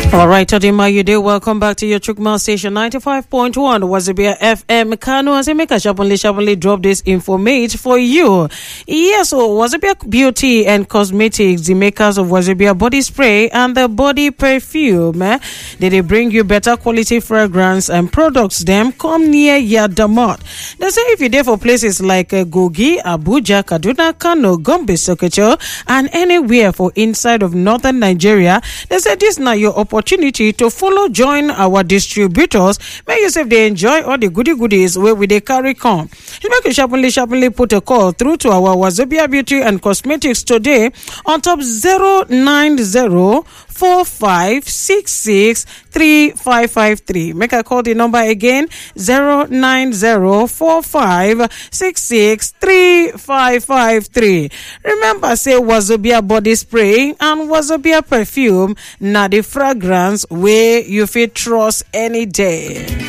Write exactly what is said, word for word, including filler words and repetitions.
All right, Tadima, you do. Welcome back to your Chukma station ninety-five point one Wazobia F M Kano. As I make a sharply, sharply drop this information for you. Yes, so Wazobia Beauty and Cosmetics, the makers of Wazobia body spray and the body perfume, eh? They, they bring you better quality fragrance and products. Them come near Yadamot. They say if you're there for places like uh, Gogi, Abuja, Kaduna, Kano, Gombe, Sokoto, and anywhere for inside of northern Nigeria, they say this now your opportunity. Opportunity to follow join our distributors. Make yourself they enjoy all the goody goodies where we they carry come. You make you sharply sharply put a call through to our Wazobia Beauty and Cosmetics today on top zero nine zero four five six six three five five three. Make I call the number again zero nine zero four five six six three five five three. Remember, say Wazobia body spray and Wazobia perfume. Now the fragrance where you feel trust any day.